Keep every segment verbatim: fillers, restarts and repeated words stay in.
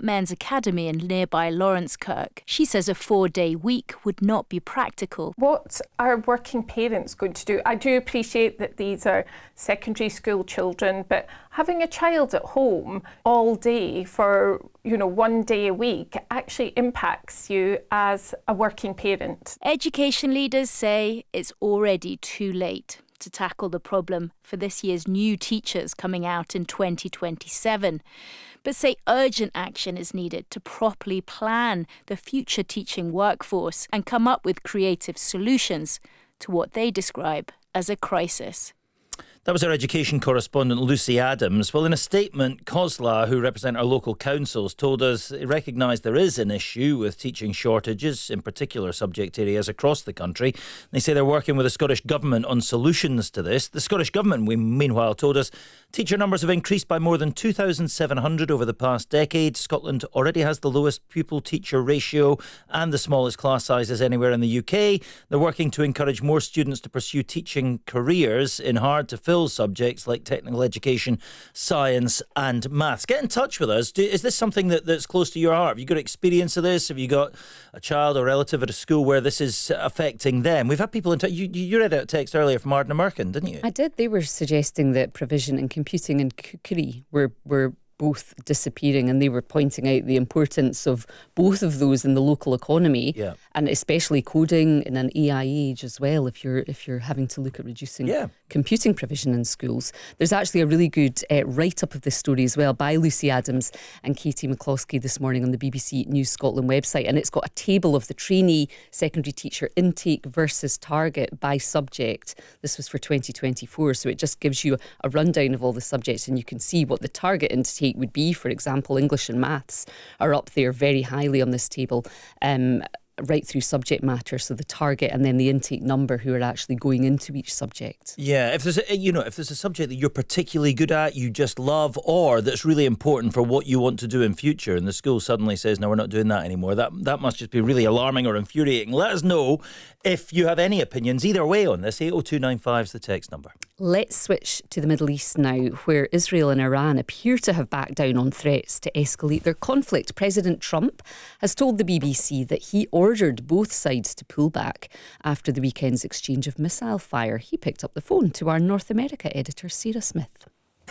Men's Academy in nearby Lawrencekirk. She says a four-day week would not be practical. What are working parents going to do? I do appreciate that these are secondary school children, but having a child at home all day for, you know, one day a week actually impacts you as a working parent. Education leaders say it's already too late to tackle the problem for this year's new teachers coming out in twenty twenty-seven, but say urgent action is needed to properly plan the future teaching workforce and come up with creative solutions to what they describe as a crisis. That was our education correspondent, Lucy Adams. Well, in a statement, COSLA, who represent our local councils, told us it recognised there is an issue with teaching shortages in particular subject areas across the country. They say they're working with the Scottish Government on solutions to this. The Scottish Government, we meanwhile, told us teacher numbers have increased by more than two thousand seven hundred over the past decade. Scotland already has the lowest pupil-teacher ratio and the smallest class sizes anywhere in the U K. They're working to encourage more students to pursue teaching careers in hard-to-fill subjects like technical education, science and maths. Get in touch with us. Do, is this something that, that's close to your heart? Have you got experience of this? Have you got a child or relative at a school where this is affecting them? We've had people in touch. You, you read out a text earlier from Ardna Merkin, didn't you? I did. They were suggesting that provision in computing and cookery were, were both disappearing, and they were pointing out the importance of both of those in the local economy, yeah. and especially coding in an A I age as well. If you're if you're having to look at reducing yeah. computing provision in schools, there's actually a really good uh, write-up of this story as well by Lucy Adams and Katie McCloskey this morning on the B B C News Scotland website, and it's got a table of the trainee secondary teacher intake versus target by subject. This was for twenty twenty-four, so it just gives you a rundown of all the subjects, and you can see what the target intake would be. For example, English and maths are up there very highly on this table, um, right through subject matter, so the target and then the intake number who are actually going into each subject. Yeah, if there's a, you know, if there's a subject that you're particularly good at, you just love, or that's really important for what you want to do in future, and the school suddenly says, no, we're not doing that anymore, that that must just be really alarming or infuriating. Let us know if you have any opinions either way on this. eight oh two nine five is the text number. Let's switch to the Middle East now, where Israel and Iran appear to have backed down on threats to escalate their conflict. President Trump has told the B B C that he ordered both sides to pull back after the weekend's exchange of missile fire. He picked up the phone to our North America editor, Sarah Smith.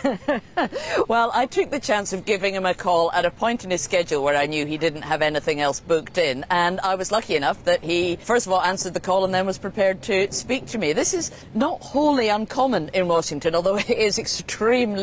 Well, I took the chance of giving him a call at a point in his schedule where I knew he didn't have anything else booked in, and I was lucky enough that he first of all answered the call and then was prepared to speak to me. This is not wholly uncommon in Washington, although it is extremely